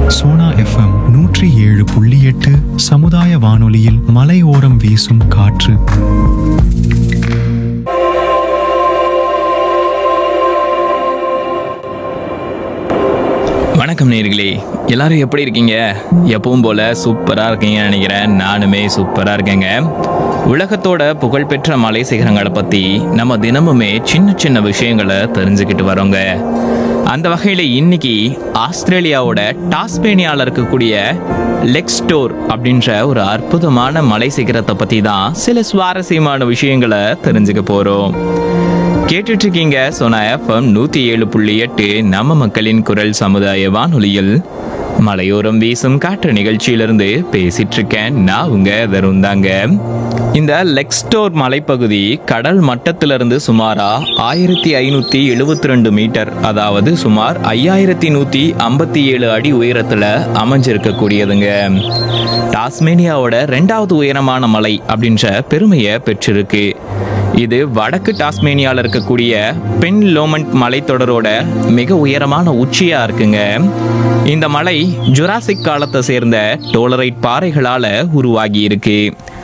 Sona FM 107.8 சமுதாய வானொலியில் மலையோரம் வீசும் காற்று. வணக்கம் நேயர்களே, எல்லாரும் எப்படி இருக்கீங்க? எப்பவும் போல சூப்பரா இருக்கீங்கன்னு நினைக்கிறேன். நானுமே சூப்பரா இருக்கேங்க. உலகத்தோட புகழ்பெற்ற மலை சிகரங்களை பத்தி நம்ம தினமுமே சின்ன சின்ன விஷயங்களை தெரிஞ்சுக்கிட்டு வரோங்க. அந்த வகையில இன்னைக்கு ஆஸ்திரேலியாவோட டாஸ்மேனியால இருக்கக்கூடிய லெக்ஸ்டோர் அப்படின்ற ஒரு அற்புதமான மலை சிகரத்தை பத்தி தான் சில சுவாரஸ்யமான விஷயங்களை தெரிஞ்சுக்க போறோம். கேட்டுட்டு இருக்கீங்க சோனா FM 107.8 நம்ம மக்களின் குரல் சமுதாய வானொலியில் மலையோரம் வீசும் காற்று நிகழ்ச்சியிலிருந்து பேசிட்டு இருக்கேன். நான் உங்க தருந்தாங்க. இந்த லெக்ஸ்டோர் மலைப்பகுதி கடல் மட்டத்திலிருந்து சுமாரா 1572 மீட்டர், அதாவது சுமார் 5157 அடி உயரத்துல அமைஞ்சிருக்கக்கூடியதுங்க. டாஸ்மேனியாவோட 2வது உயரமான மலை அப்படின்ற பெருமையை பெற்றிருக்கு. இது வடக்கு டாஸ்மேனியாவில் இருக்கக்கூடிய பென் லோமண்ட் மலைத்தொடரோட மிக உயரமான உச்சியா இருக்குங்க. இந்த மலை ஜுராசிக் காலத்தை சேர்ந்த டோலரைட் பாறைகளால உருவாகி இருக்கு.